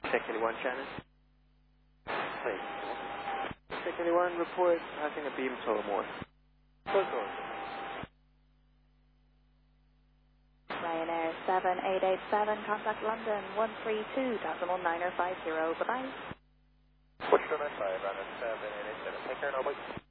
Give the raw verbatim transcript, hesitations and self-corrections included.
Check anyone, Shannon. Please. Check anyone, report passing a beam Tullamore. Close doors. Ryanair seven eight eight seven, contact London one three two, decimal niner five zero, bye-bye. Push two nine five, Ryanair seven eight eight seven, take care now, bye.